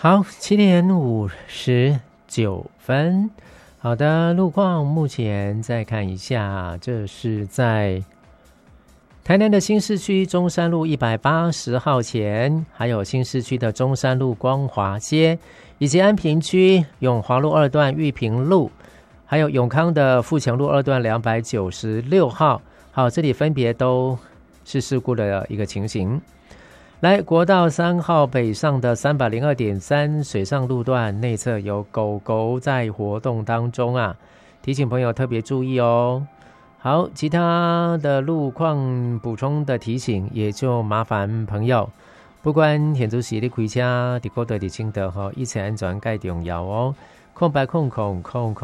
好，7:59。好的，路况目前再看一下，这是在台南的新市区中山路180号前，还有新市区的中山路光华街，以及安平区永华路2段玉屏路，还有永康的富强路2段296号。好，这里分别都是事故的一个情形。来，国道3号北上的 302.3 水上路段内侧有狗狗在活动当中啊，提醒朋友特别注意哦。好，其他的路况补充的提醒也就麻烦朋友，不管现在是你开车在高德在青德一切安全最重要哦。空白空空空空